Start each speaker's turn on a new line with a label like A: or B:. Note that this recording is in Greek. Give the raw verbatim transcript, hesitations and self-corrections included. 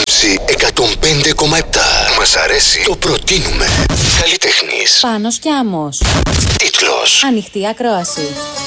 A: εκατόν πέντε κόμμα επτά. Μας αρέσει, το προτείνουμε. Καλλιτέχνης
B: Πάνος και Άμμος.
A: Τίτλος:
B: Ανοιχτή ακρόαση.